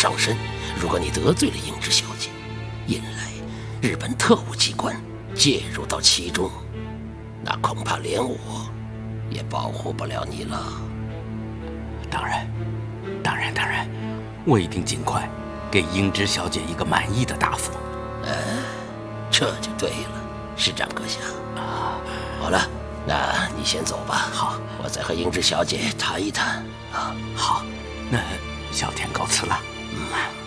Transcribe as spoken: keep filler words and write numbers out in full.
上身。如果你得罪了英之小姐，引来日本特务机关介入到其中，那恐怕连我也保护不了你了。 当然，当然，当然，我一定尽快给英之小姐一个满意的答复。 呃，这就对了，师长阁下。啊，好了，那你先走吧。 好， 我再和英之小姐谈一谈。啊， 好，那小田告辞了。 嗯。